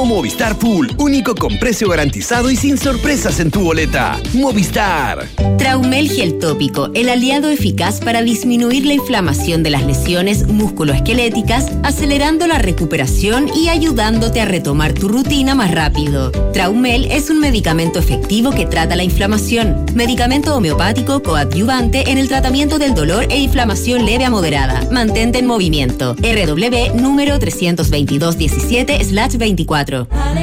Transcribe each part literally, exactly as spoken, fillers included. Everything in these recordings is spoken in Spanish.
Movistar Full, único con precio garantizado y sin sorpresas en tu boleta. Movistar. Traumel Gel Tópico, el aliado eficaz para disminuir la inflamación de las lesiones musculoesqueléticas, acelerando la recuperación y ayudándote a retomar tu rutina más rápido. Traumel es un medicamento efectivo que trata la inflamación. Medicamento homeopático coadyuvante en el tratamiento del dolor e inflamación leve a moderada. Mantente en movimiento. R W número trescientos veintidós diecisiete slash veinticuatro.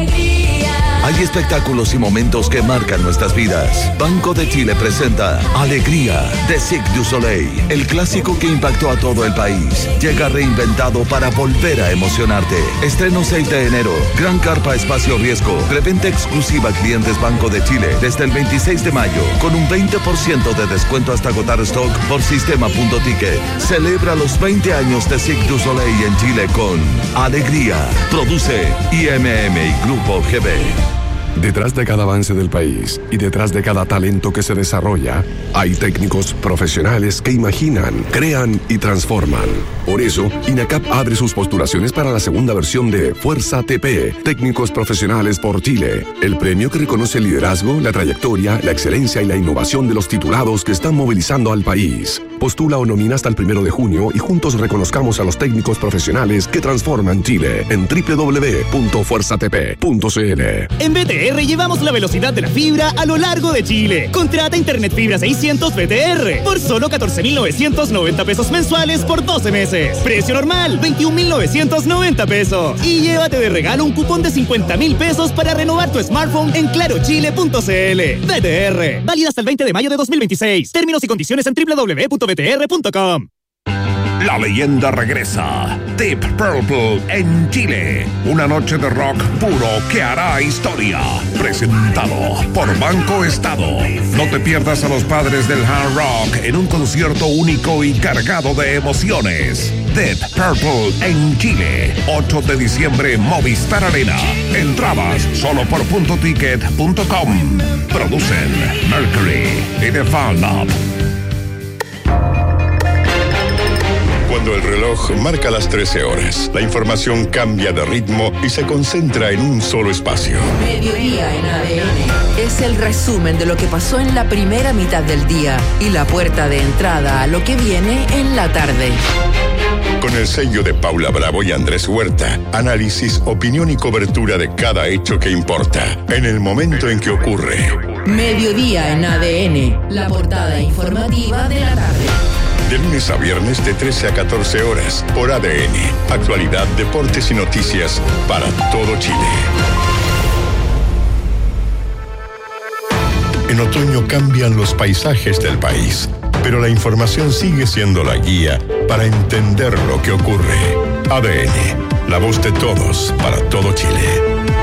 Hay espectáculos y momentos que marcan nuestras vidas. Banco de Chile presenta Alegría de Cirque du Soleil, el clásico que impactó a todo el país. Llega reinventado para volver a emocionarte. Estreno seis de enero. Gran carpa espacio riesgo. Preventa exclusiva a clientes Banco de Chile desde el veintiséis de mayo con un veinte por ciento de descuento hasta agotar stock por sistema.ticket. Celebra los veinte años de Cirque du Soleil en Chile con Alegría. Produce I M M y Grupo G B. Detrás de cada avance del país y detrás de cada talento que se desarrolla, hay técnicos profesionales que imaginan, crean y transforman. Por eso, INACAP abre sus postulaciones para la segunda versión de Fuerza T P, Técnicos Profesionales por Chile, el premio que reconoce el liderazgo, la trayectoria, la excelencia y la innovación de los titulados que están movilizando al país. Postula o nomina hasta el primero de junio y juntos reconozcamos a los técnicos profesionales que transforman Chile en doble u doble u doble u punto fuerza t p punto c l. En B T R llevamos la velocidad de la fibra a lo largo de Chile. Contrata Internet Fibra seiscientos B T R por solo catorce mil novecientos noventa pesos mensuales por doce meses. Precio normal, veintiún mil novecientos noventa pesos. Y llévate de regalo un cupón de cincuenta mil pesos para renovar tu smartphone en claro chile punto c l. B T R, válida hasta el veinte de mayo de dos mil veintiséis. Términos y condiciones en doble u doble u doble u punto b t r punto com. La leyenda regresa. Deep Purple en Chile. Una noche de rock puro que hará historia. Presentado por Banco Estado. No te pierdas a los padres del hard rock en un concierto único y cargado de emociones. Deep Purple en Chile. ocho de diciembre, Movistar Arena. Entradas solo por punto ticket punto com. Producen Mercury y The Fan Lab. Cuando el reloj marca las trece horas, la información cambia de ritmo y se concentra en un solo espacio. Mediodía en A D N es el resumen de lo que pasó en la primera mitad del día y la puerta de entrada a lo que viene en la tarde. Con el sello de Paula Bravo y Andrés Huerta, análisis, opinión y cobertura de cada hecho que importa, en el momento en que ocurre. Mediodía en A D N, la portada informativa de la tarde. De lunes a viernes de trece a catorce horas por A D N. Actualidad, deportes y noticias para todo Chile. En otoño cambian los paisajes del país, pero la información sigue siendo la guía para entender lo que ocurre. A D N, la voz de todos para todo Chile.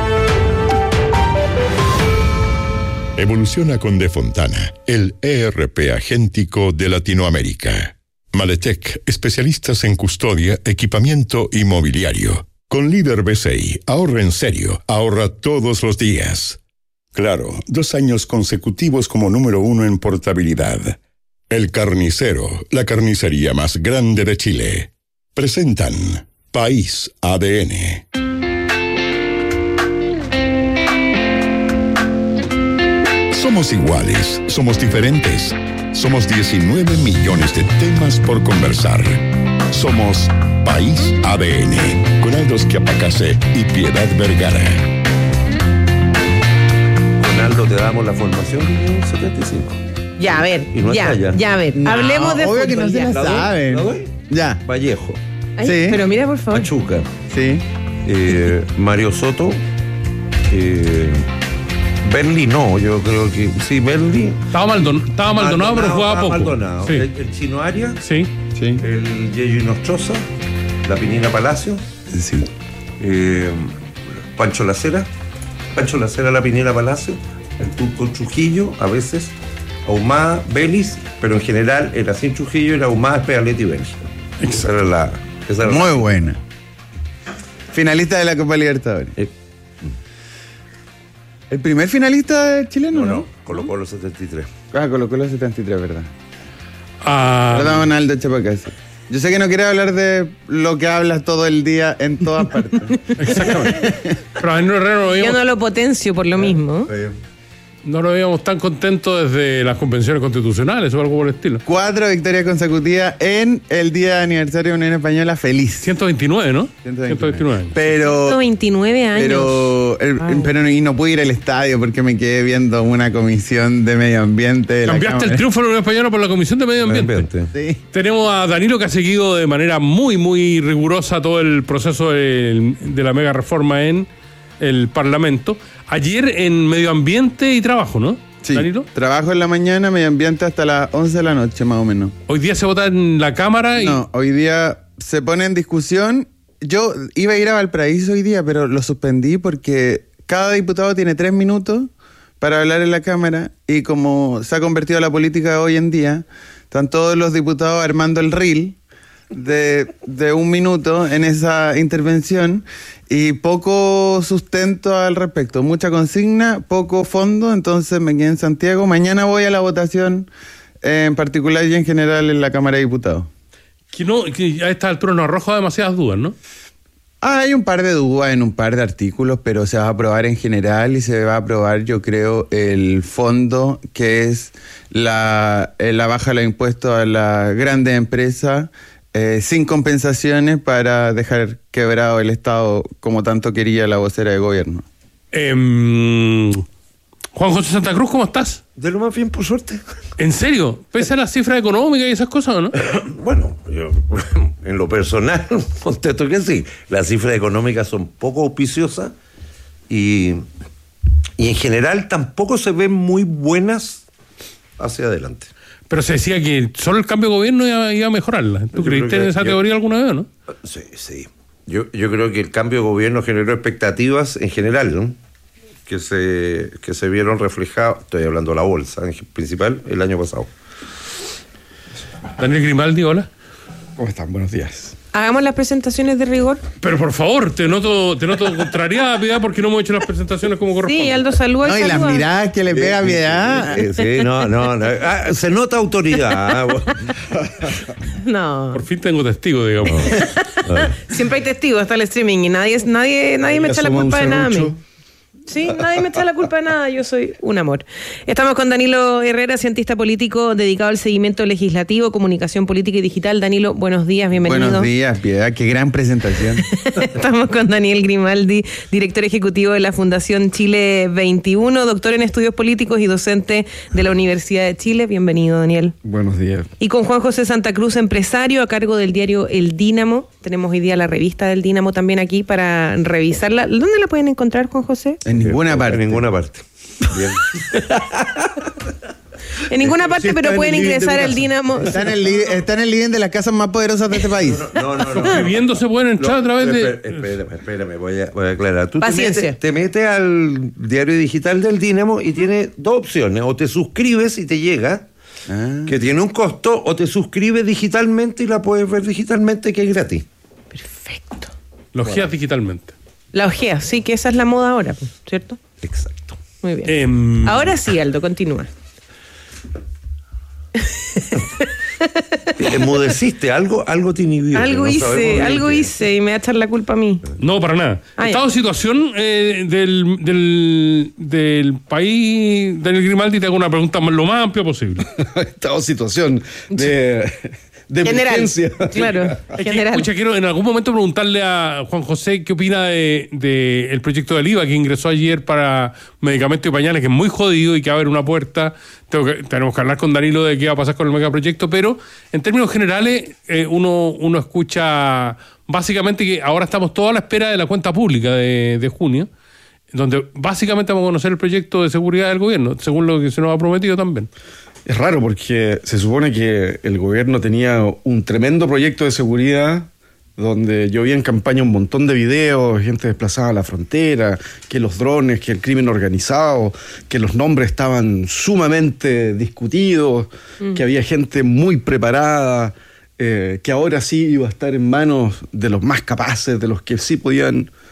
Evoluciona con De Fontana, el E R P agéntico de Latinoamérica. Maletec, especialistas en custodia, equipamiento y mobiliario. Con Líder B C I, ahorra en serio, ahorra todos los días. Claro, dos años consecutivos como número uno en portabilidad. El Carnicero, la carnicería más grande de Chile. Presentan País A D N. Somos iguales, somos diferentes. Somos diecinueve millones de temas por conversar. Somos País A D N, con Aldo Schiapacase y Piedad Vergara. Ronaldo, te damos la formación de setenta y cinco. Ya, a ver, no ya, ya. ya, a ver. No, hablemos de obvio fútbol. que no se ya. la saben. ¿La doy? Ya. Vallejo. Ay, Sí. Pero mira, por favor. Pachuca. Sí. Eh, Mario Soto. Eh, Berli no, yo creo que sí, Berli. Estaba Maldonado, estaba Maldonado, pero jugaba estaba poco. Maldonado. Sí. El, el Chino Arias. Sí. Sí. El Yeyo Nostroza. La Pinina Palacio. Sí. Eh, Pancho Lacera. Pancho Lacera, La Pinina Palacio. El Turco Trujillo, a veces. Ahumada, Vélez, pero en general era sin Trujillo, era Ahumada, Espedaletti y Vélez. Esa era la. Esa era Muy la... buena. Finalista de la Copa Libertadores. Eh, ¿El primer finalista chileno? no, No, no, colocó los setenta y tres. Ah, colocó los setenta y tres, ¿verdad? Ah, Perdón, Aldo Chapacase. Yo sé que no quieres hablar de lo que hablas todo el día en todas partes. Exactamente. Pero a Danilo Herrera no lo Yo veíamos, no lo potencio por lo mismo. no lo veíamos tan contento desde las convenciones constitucionales o algo por el estilo. Cuatro victorias consecutivas en el día de aniversario de Unión Española. Feliz. ciento veintinueve, ¿no? ciento veintinueve. ciento veintinueve. Pero... ciento veintinueve años. Pero, el, Wow. pero y no pude ir al estadio porque me quedé viendo una comisión de medio ambiente. de la Cambiaste Cámara. el triunfo de la Unión Española por la Comisión de Medio Ambiente. Sí. Tenemos a Danilo que ha seguido de manera muy, muy rigurosa todo el proceso de, de la mega reforma en el Parlamento. Ayer en Medio Ambiente y Trabajo, ¿no? Sí. Danilo. Trabajo en la mañana, medio ambiente hasta las once de la noche, más o menos. Hoy día se vota en la Cámara y... No, hoy día se pone en discusión. Yo iba a ir a Valparaíso hoy día, pero lo suspendí porque cada diputado tiene tres minutos para hablar en la Cámara y como se ha convertido la política hoy en día, están todos los diputados armando el reel de, de un minuto en esa intervención y poco sustento al respecto, mucha consigna, poco fondo, entonces me quedé en Santiago. Mañana voy a la votación eh, en particular y en general en la Cámara de Diputados. Que, no, que a esta altura nos arroja demasiadas dudas, ¿no? Ah, hay un par de dudas en un par de artículos, pero se va a aprobar en general y se va a aprobar, yo creo, el fondo, que es la, eh, la baja de los impuestos a las grandes empresas eh, sin compensaciones para dejar quebrado el Estado como tanto quería la vocera de gobierno. Eh, Juan José Santa Cruz, ¿cómo estás? De lo más bien, por suerte. ¿En serio? ¿Pese a las cifras económicas y esas cosas o no? Bueno, yo en lo personal contesto que sí. Las cifras económicas son poco auspiciosas y, y en general tampoco se ven muy buenas hacia adelante. Pero se decía que solo el cambio de gobierno iba, iba a mejorarla. ¿Tú Yo creíste creo que en esa yo- teoría alguna vez o no? Sí, sí. Yo, yo creo que el cambio de gobierno generó expectativas en general, ¿no? que se que se vieron reflejadas, estoy hablando de la bolsa en principal, el año pasado. Daniel Grimaldi, hola. ¿Cómo están? Buenos días. Hagamos las presentaciones de rigor. Pero por favor, te noto, te noto contrariada, Piedad, porque no hemos hecho las presentaciones como corresponde. Sí, Aldo, saluda No, y las saluda. miradas que le pega a Piedad. Sí, sí, no, no, no. Ah, se nota autoridad. No. Por fin tengo testigo, digamos. Siempre hay testigos, hasta el streaming y nadie, nadie, nadie me echa la culpa de nada a mí. Sí, nadie me echa la culpa de nada, yo soy un amor. Estamos con Danilo Herrera, cientista político dedicado al seguimiento legislativo, comunicación política y digital. Danilo, buenos días, bienvenido. Buenos días, Piedad, qué gran presentación. Estamos con Daniel Grimaldi, director ejecutivo de la Fundación Chile veintiuno, doctor en estudios políticos y docente de la Universidad de Chile. Bienvenido, Daniel. Buenos días. Y con Juan José Santa Cruz, empresario a cargo del diario El Dínamo. Tenemos hoy día la revista del Dínamo también aquí para revisarla. ¿Dónde la pueden encontrar, Juan José? En ninguna parte. En ninguna parte. Bien. En ninguna parte, Sí, pero está en pueden el living de ingresar mi al casa. Dínamo. Está en, el, li- está en el living de las casas más poderosas de este país. No, no, no. Escribiendo se pueden entrar a través de... Espérame, espérame, espérame, voy a, voy a aclarar. Tú te Paciencia. metes, te metes al diario digital del Dínamo y tiene dos opciones. O te suscribes y te llega, Ah. que tiene un costo, o te suscribes digitalmente y la puedes ver digitalmente, que es gratis. Perfecto. Logeas digitalmente. La ojea, sí, que esa es la moda ahora, pues, ¿cierto? Exacto. Muy bien. Em, Ahora sí, Aldo, continúa. Enmudeciste, algo, algo te inhibió. Algo que no sabemos hice, bien algo qué. hice y me va a echar la culpa a mí. No, para nada. Ah, Estado ya. de situación eh, del, del, del país, Daniel Grimaldi, te hago una pregunta lo más amplia posible. Estado en situación de, de General. emergencia. Claro, Es que, general. escucha, quiero en algún momento preguntarle a Juan José qué opina de, de el proyecto del I V A que ingresó ayer para medicamentos y pañales, que es muy jodido y que abre una puerta. Tengo que, tenemos que hablar con Danilo de qué va a pasar con el megaproyecto, pero en términos generales eh, uno, uno escucha básicamente que ahora estamos todos a la espera de la cuenta pública de, de junio, donde básicamente vamos a conocer el proyecto de seguridad del gobierno, según lo que se nos ha prometido también. Es raro porque se supone que el gobierno tenía un tremendo proyecto de seguridad donde yo vi en campaña un montón de videos, gente desplazada a la frontera, que los drones, que el crimen organizado, que los nombres estaban sumamente discutidos, mm. que había gente muy preparada, eh, que ahora sí iba a estar en manos de los más capaces, de los que sí podían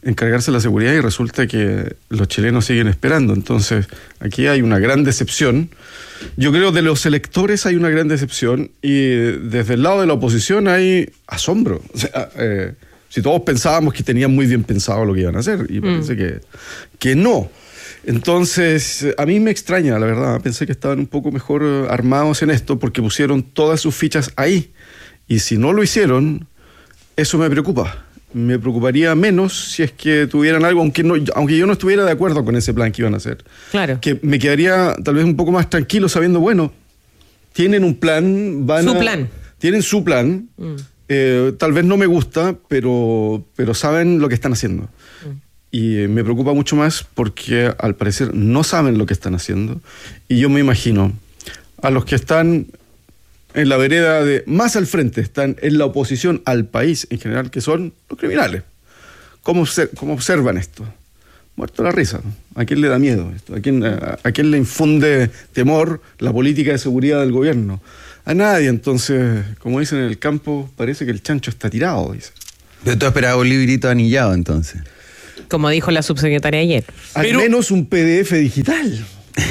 encargarse de la seguridad y resulta que los chilenos siguen esperando. Entonces, aquí hay una gran decepción. Yo creo que de los electores hay una gran decepción y desde el lado de la oposición hay asombro. O sea, eh, si todos pensábamos que tenían muy bien pensado lo que iban a hacer y parece mm. que, que no. Entonces, a mí me extraña, la verdad. Pensé que estaban un poco mejor armados en esto porque pusieron todas sus fichas ahí. Y si no lo hicieron, eso me preocupa. Me preocuparía menos si es que tuvieran algo, aunque no, aunque yo no estuviera de acuerdo con ese plan que iban a hacer. Claro. Que me quedaría tal vez un poco más tranquilo sabiendo, bueno, tienen un plan, van su a... plan. Tienen su plan. Mm. Eh, tal vez no me gusta, pero, pero saben lo que están haciendo. Mm. Y eh, me preocupa mucho más porque al parecer no saben lo que están haciendo. Y yo me imagino a los que están en la vereda de más al frente, están en la oposición al país en general, que son los criminales. ¿Cómo, cómo observan esto? Muerto la risa, ¿no? ¿A quién le da miedo esto? ¿A quién, a, a quién le infunde temor la política de seguridad del gobierno? A nadie. Entonces, como dicen en el campo, parece que el chancho está tirado, dice. Pero tú esperabas un librito anillado, entonces. Como dijo la subsecretaria ayer. Al Pero, menos un P D F digital.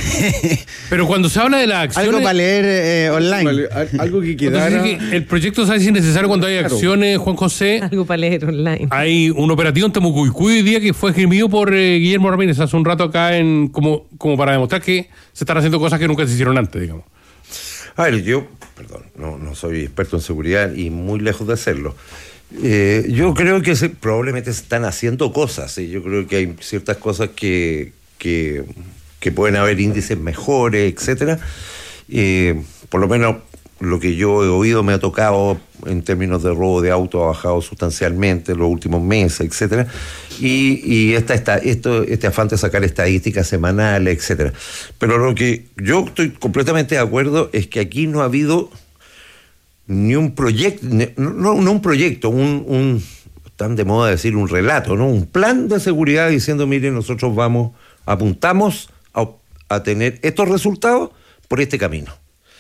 Pero cuando se habla de las acciones... Algo para leer eh, online. Algo que quedara... Que el proyecto sabe si es necesario cuando hay claro. acciones, Juan José. Algo para leer online. Hay un operativo en Temucuicui hoy día que fue esgrimido por eh, Guillermo Ramírez hace un rato acá en como, como para demostrar que se están haciendo cosas que nunca se hicieron antes, digamos. A ver, yo, perdón, no, no soy experto en seguridad y muy lejos de serlo. Eh, yo creo que se, probablemente se están haciendo cosas. ¿sí? Yo creo que hay ciertas cosas que... que que pueden haber índices mejores, etcétera. Eh, por lo menos lo que yo he oído me ha tocado en términos de robo de auto ha bajado sustancialmente en los últimos meses, etcétera. Y, y esta, esta, esto, este afán de sacar estadísticas semanales, etcétera. Pero lo que yo estoy completamente de acuerdo es que aquí no ha habido ni un proyecto, no, no un proyecto, un, un, tan de moda decir un relato, ¿no? Un plan de seguridad diciendo, miren, nosotros vamos, apuntamos A, a tener estos resultados por este camino.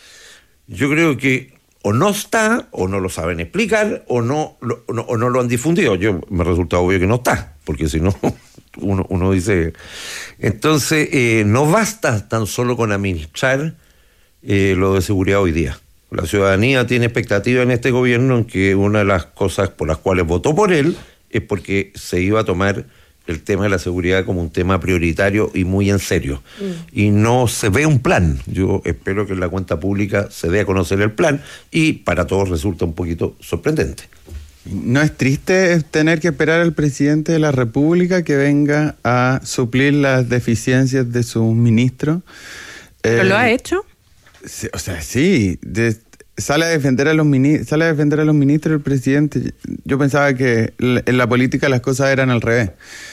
Yo creo que o no está, o no lo saben explicar, o no lo, o no, o no lo han difundido. Yo me resulta obvio que no está, porque si no, uno, uno dice... Entonces, eh, no basta tan solo con administrar eh, lo de seguridad hoy día. La ciudadanía tiene expectativa en este gobierno en que una de las cosas por las cuales votó por él es porque se iba a tomar el tema de la seguridad como un tema prioritario y muy en serio. Mm. Y no se ve un plan. Yo espero que en la cuenta pública se dé a conocer el plan y para todos resulta un poquito sorprendente. ¿No es triste tener que esperar al presidente de la República que venga a suplir las deficiencias de sus ministros? ¿Pero eh, lo ha hecho? Sí, o sea, sí. De, sale a defender a los mini, sale a defender a los ministros el presidente. Yo pensaba que en la política las cosas eran al revés.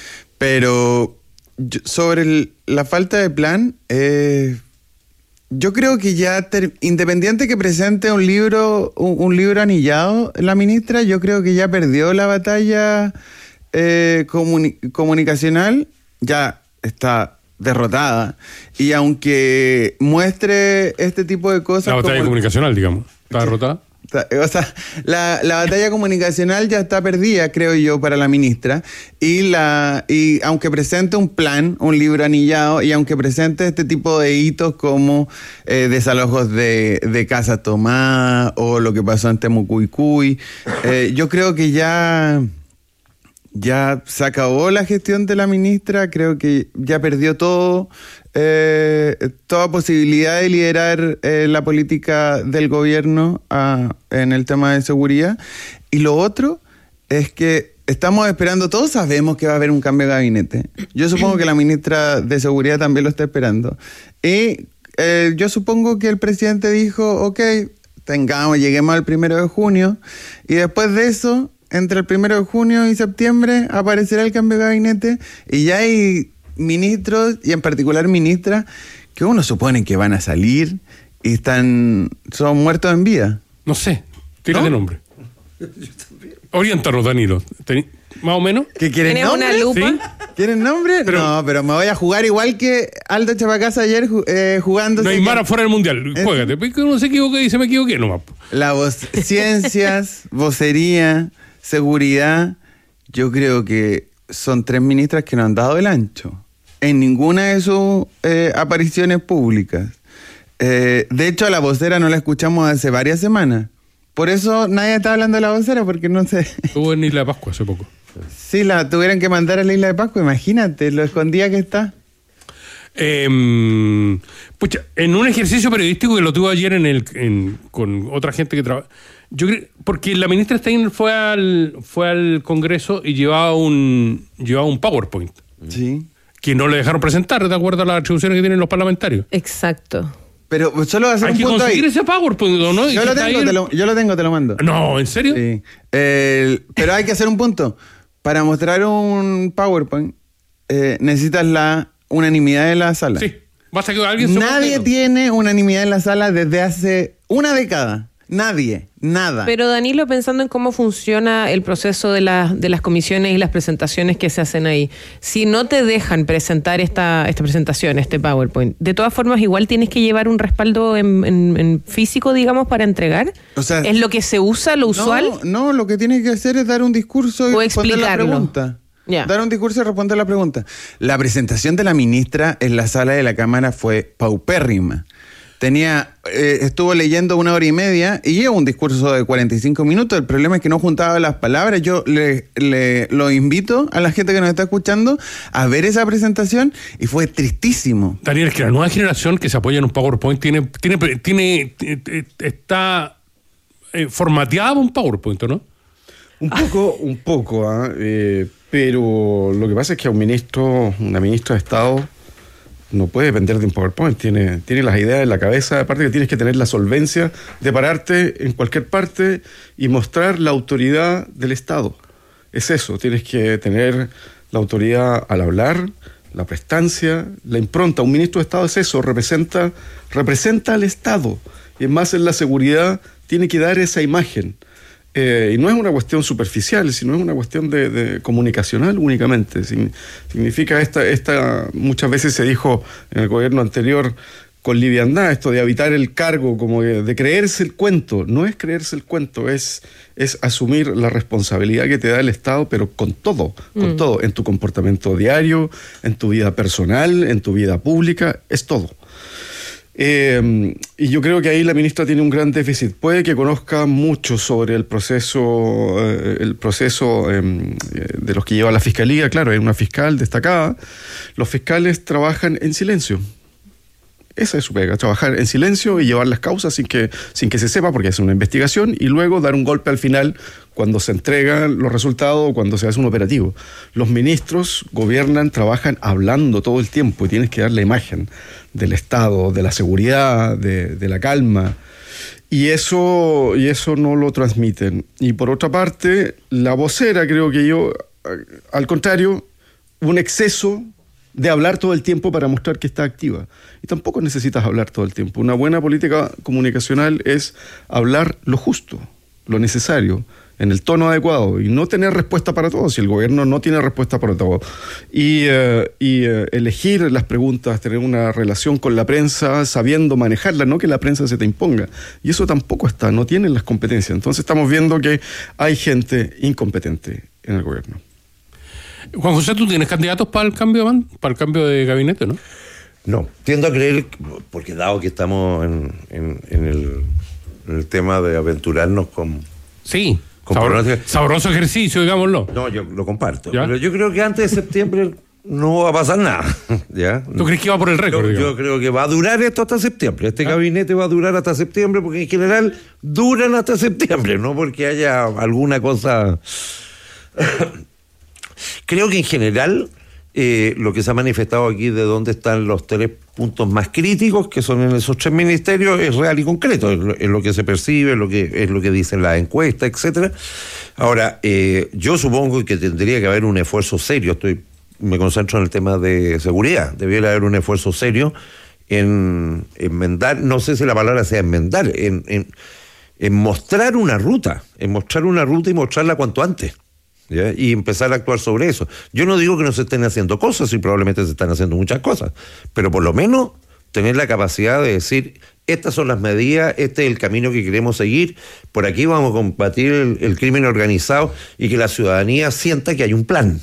Pero yo, sobre el, la falta de plan, eh, yo creo que ya, ter, independiente que presente un libro, un, un libro anillado, la ministra, yo creo que ya perdió la batalla eh, comuni, comunicacional, ya está derrotada. Y aunque muestre este tipo de cosas... La batalla como, comunicacional, digamos, está derrotada. O sea, la, la batalla comunicacional ya está perdida, creo yo, para la ministra. Y la y aunque presente un plan, un libro anillado, y aunque presente este tipo de hitos como eh, desalojos de, de casa tomada o lo que pasó en Temucuicui, eh, yo creo que ya... Ya se acabó la gestión de la ministra, creo que ya perdió todo, eh, toda posibilidad de liderar eh, la política del gobierno a, en el tema de seguridad. Y lo otro es que estamos esperando, todos sabemos que va a haber un cambio de gabinete. Yo supongo que la ministra de Seguridad también lo está esperando. Y eh, yo supongo que el presidente dijo, ok, tengamos, lleguemos al primero de junio, y después de eso... Entre el primero de junio y septiembre aparecerá el cambio de gabinete y ya hay ministros, y en particular ministras, que uno supone que van a salir y están son muertos en vida. No sé, tírate ¿No? nombre. Oriéntanos, Danilo. ¿Tení, ¿Más o menos? ¿Qué quieren nombre? ¿Una lupa? ¿Sí? ¿Quieren nombre? Pero, no, pero me voy a jugar igual que Aldo Chapacasa ayer eh, jugando. No hay mar afuera del mundial. ¿Es? Juégate. Porque uno se equivoca y se me equivoqué nomás. La voz, ciencias, vocería, seguridad, yo creo que son tres ministras que no han dado el ancho en ninguna de sus eh, apariciones públicas. Eh, de hecho, a la vocera no la escuchamos hace varias semanas. Por eso nadie está hablando de la vocera, porque no sé. Estuvo en Isla de Pascua hace poco. Sí, la tuvieron que mandar a la Isla de Pascua, imagínate, lo escondida que está. Eh, pucha, en un ejercicio periodístico que lo tuve ayer en el, en, con otra gente que trabaja. Yo creo, porque la ministra Steiner fue al, fue al Congreso y llevaba un, llevaba un PowerPoint. Sí. Que no le dejaron presentar, de acuerdo a las atribuciones que tienen los parlamentarios. Exacto. Pero solo va a hacer Hay un que punto conseguir ahí. ese PowerPoint, ¿no? Yo lo, tengo, te lo, yo lo tengo, te lo mando. No, ¿en serio? Sí. Eh, pero hay que hacer un punto. Para mostrar un PowerPoint, eh, necesitas la unanimidad de la sala. Sí. Basta que alguien se Nadie ponga. tiene unanimidad en la sala desde hace una década. Nadie, nada. Pero Danilo, pensando en cómo funciona el proceso de, la, de las comisiones y las presentaciones que se hacen ahí, si no te dejan presentar esta, esta presentación, este PowerPoint, de todas formas igual tienes que llevar un respaldo en, en, en físico, digamos, para entregar. O sea, ¿es lo que se usa, lo usual? No, no, lo que tienes que hacer es dar un discurso y o responder la explicarlo. pregunta. Ya. Dar un discurso y responder la pregunta. La presentación de la ministra en la sala de la Cámara fue paupérrima. Tenía, eh, estuvo leyendo una hora y media y lleva un discurso de cuarenta y cinco minutos. El problema es que no juntaba las palabras. Yo le, le lo invito a la gente que nos está escuchando a ver esa presentación y fue tristísimo. Daniel, es que la nueva generación que se apoya en un PowerPoint tiene, tiene, tiene, tiene está eh, formateada por un PowerPoint, ¿no? Un poco, un poco, ¿eh? Eh, pero lo que pasa es que un ministro, una ministra de Estado no puede depender de un PowerPoint, tiene, tiene las ideas en la cabeza, aparte que tienes que tener la solvencia de pararte en cualquier parte y mostrar la autoridad del Estado. Es eso, tienes que tener la autoridad al hablar, la prestancia, la impronta. Un ministro de Estado es eso, representa, representa al Estado. Y es más, en la seguridad tiene que dar esa imagen. Eh, y no es una cuestión superficial, sino es una cuestión de, de comunicacional únicamente. Sin, significa esta, esta, muchas veces se dijo en el gobierno anterior con liviandad, esto de habitar el cargo, como de, de creerse el cuento. No es creerse el cuento, es, es asumir la responsabilidad que te da el Estado, pero con todo, con mm. todo, en tu comportamiento diario, en tu vida personal, en tu vida pública, es todo. Eh, y yo creo que ahí la ministra tiene un gran déficit. Puede que conozca mucho sobre el proceso, eh, el proceso eh, de los que lleva la fiscalía. Claro, es una fiscal destacada. Los fiscales trabajan en silencio. Esa es su pega, trabajar en silencio y llevar las causas sin que, sin que se sepa, porque es una investigación, y luego dar un golpe al final cuando se entregan los resultados o cuando se hace un operativo. Los ministros gobiernan, trabajan hablando todo el tiempo y tienes que dar la imagen del Estado, de la seguridad, de, de la calma. Y eso, y eso no lo transmiten. Y por otra parte, la vocera, creo que yo, al contrario, un exceso de hablar todo el tiempo para mostrar que está activa. Y tampoco necesitas hablar todo el tiempo. Una buena política comunicacional es hablar lo justo, lo necesario, en el tono adecuado, y no tener respuesta para todo, si el gobierno no tiene respuesta para todo. Y, eh, y eh, elegir las preguntas, tener una relación con la prensa, sabiendo manejarla, no que la prensa se te imponga. Y eso tampoco está, no tienen las competencias. Entonces estamos viendo que hay gente incompetente en el gobierno. Juan José, ¿tú tienes candidatos para el cambio de, para el cambio de gabinete, no? No, tiendo a creer, porque dado que estamos en, en, en, el, en el tema de aventurarnos con... Sí, con sabor, sabroso ejercicio, digámoslo. No, yo lo comparto. ¿Ya? Pero yo creo que antes de septiembre no va a pasar nada. ¿Ya? ¿Tú crees que va por el récord? Yo, yo creo que va a durar esto hasta septiembre. Este ¿Ah? gabinete va a durar hasta septiembre, porque en general duran hasta septiembre, no porque haya alguna cosa... Creo que en general eh, lo que se ha manifestado aquí de dónde están los tres puntos más críticos, que son en esos tres ministerios, es real y concreto, es lo, es lo que se percibe, es lo que, es lo que dicen las encuestas, etcétera. Ahora, eh, yo supongo que tendría que haber un esfuerzo serio, estoy me concentro en el tema de seguridad, debiera haber un esfuerzo serio en enmendar, no sé si la palabra sea enmendar, en, en, en mostrar una ruta, en mostrar una ruta y mostrarla cuanto antes. ¿Ya? Y empezar a actuar sobre eso. Yo no digo que no se estén haciendo cosas, y probablemente se están haciendo muchas cosas, pero por lo menos tener la capacidad de decir, estas son las medidas, este es el camino que queremos seguir, por aquí vamos a combatir el, el crimen organizado, y que la ciudadanía sienta que hay un plan.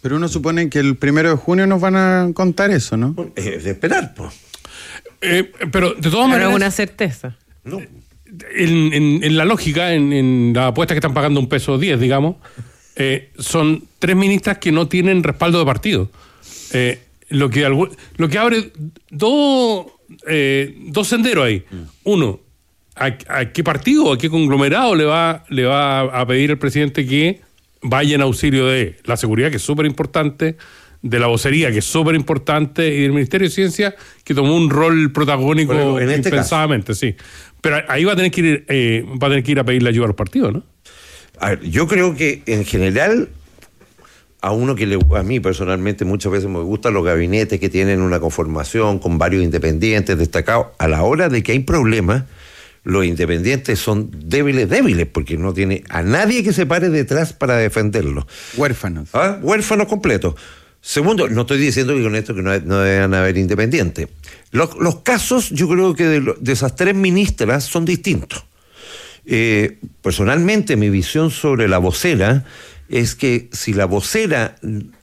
Pero uno supone que el primero de junio nos van a contar eso, ¿no? Es de esperar, pues. Eh, pero de todas Pero maneras... es una certeza. No. En, en, en la lógica, en, en la apuesta que están pagando un peso diez, digamos, eh, son tres ministras que no tienen respaldo de partido. Eh, lo, que algo, lo que abre dos, eh, dos senderos ahí. Uno, ¿a, a qué partido, a qué conglomerado le va, le va a pedir el presidente que vaya en auxilio de la seguridad, que es súper importante, de la vocería, que es súper importante, y del Ministerio de Ciencia, que tomó un rol protagónico bueno, en este impensadamente, sí. Pero ahí va a tener que ir, eh, va a tener que ir a pedirle ayuda a los partidos, ¿no? A ver, yo creo que en general, a uno que le, a mí personalmente muchas veces me gustan los gabinetes que tienen una conformación con varios independientes destacados, a la hora de que hay problemas, los independientes son débiles, débiles, porque no tiene a nadie que se pare detrás para defenderlos. Huérfanos. ¿Ah? Huérfanos completos. Segundo, no estoy diciendo que con esto que no, no deben haber independientes. Los, los casos, yo creo que de, lo, de esas tres ministras son distintos. Eh, personalmente, mi visión sobre la vocera es que si la vocera,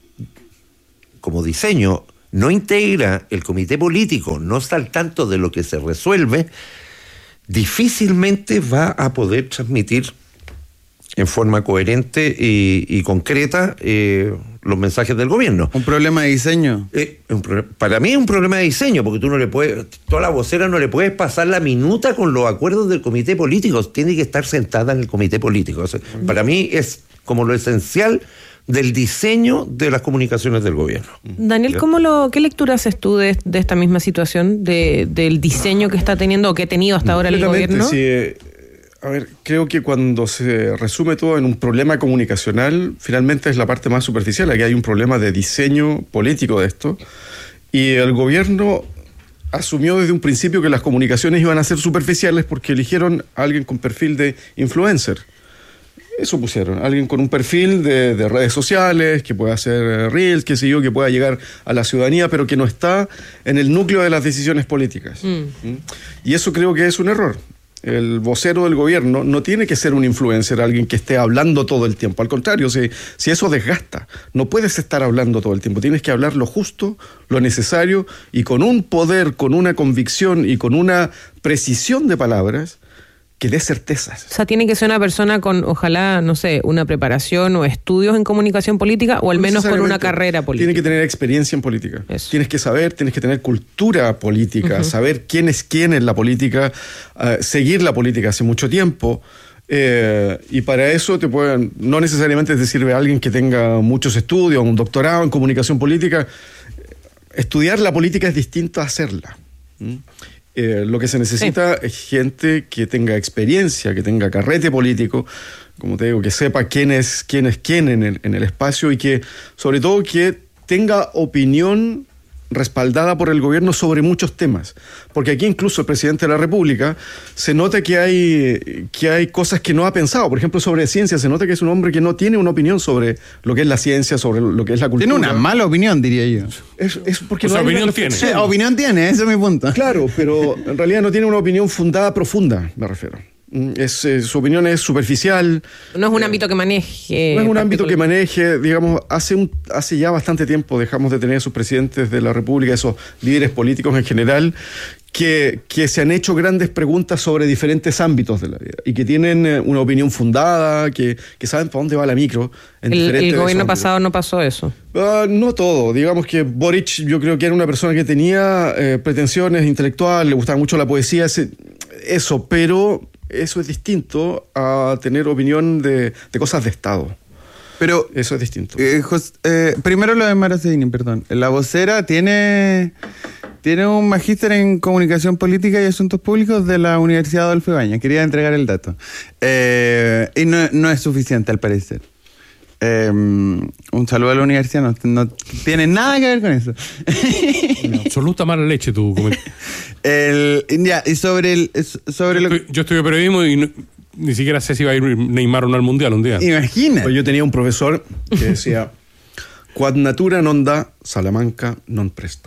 como diseño, no integra el comité político, no está al tanto de lo que se resuelve, difícilmente va a poder transmitir en forma coherente y, y concreta eh, los mensajes del gobierno. ¿Un problema de diseño? Eh, un pro- para mí es un problema de diseño, porque tú no le puedes, toda la vocera no le puedes pasar la minuta con los acuerdos del comité político, tiene que estar sentada en el comité político. O sea, para mí es como lo esencial del diseño de las comunicaciones del gobierno. Daniel, ¿cómo lo, ¿qué lectura haces tú de, de esta misma situación, de, del diseño que está teniendo o que ha tenido hasta ahora el gobierno? Sí, eh, a ver, creo que cuando se resume todo en un problema comunicacional, finalmente es la parte más superficial. Aquí hay un problema de diseño político de esto, y el gobierno asumió desde un principio que las comunicaciones iban a ser superficiales porque eligieron a alguien con perfil de influencer. Eso pusieron, alguien con un perfil de, de redes sociales, que pueda hacer reels, qué sé yo, que pueda llegar a la ciudadanía, pero que no está en el núcleo de las decisiones políticas. Mm. ¿Mm? Y eso creo que es un error. El vocero del gobierno no tiene que ser un influencer, alguien que esté hablando todo el tiempo. Al contrario, si, si eso desgasta, no puedes estar hablando todo el tiempo. Tienes que hablar lo justo, lo necesario, y con un poder, con una convicción y con una precisión de palabras que dé certezas. O sea, tiene que ser una persona con, ojalá, no sé, una preparación o estudios en comunicación política, o al No menos con una carrera política. Tiene que tener experiencia en política. Eso. Tienes que saber, tienes que tener cultura política, uh-huh. saber quién es quién en la política, uh, seguir la política hace mucho tiempo. Eh, y para eso te pueden, no necesariamente te sirve alguien que tenga muchos estudios, un doctorado en comunicación política. Estudiar la política es distinto a hacerla. ¿Mm? Eh, lo que se necesita sí. es gente que tenga experiencia, que tenga carrete político, como te digo, que sepa quién es quién es quién en el, en el espacio, y que, sobre todo, que tenga opinión respaldada por el gobierno sobre muchos temas. Porque aquí incluso el presidente de la República se nota que hay, que hay cosas que no ha pensado. Por ejemplo, sobre ciencia, se nota que es un hombre que no tiene una opinión sobre lo que es la ciencia, sobre lo que es la cultura. Tiene una mala opinión, diría yo. Es, es porque o no sea, hay opinión tiene. Sí, opinión tiene, ese es mi punto. Claro, pero en realidad no tiene una opinión fundada, profunda, me refiero. Es, eh, su opinión es superficial. No es un eh, ámbito que maneje. No es un ámbito que maneje, digamos, hace, un, hace ya bastante tiempo dejamos de tener esos presidentes de la República, esos líderes políticos en general, que, que se han hecho grandes preguntas sobre diferentes ámbitos de la vida y que tienen eh, una opinión fundada, que, que saben para dónde va la micro. En el, diferentes el gobierno ámbitos. pasado no pasó eso. Uh, no todo. Digamos que Boric, yo creo que era una persona que tenía eh, pretensiones intelectuales, le gustaba mucho la poesía, ese, eso, pero eso es distinto a tener opinión de, de cosas de Estado. Pero eso es distinto. Eh, Jos, eh, primero lo de Maracini, perdón. La vocera tiene, tiene un magíster en comunicación política y asuntos públicos de la Universidad Adolfo Ibáñez. Quería entregar el dato. Eh, y no, no es suficiente, al parecer. Eh, un saludo a la universidad, no, no tiene nada que ver con eso. Absoluta mala leche tu comentario. El, ya, y sobre el sobre yo, lo estoy, yo estudié periodismo y no, ni siquiera sé si va a ir Neymar o no al mundial un día. Imagina. Pues yo tenía un profesor que decía: quad natura non da, Salamanca non presto.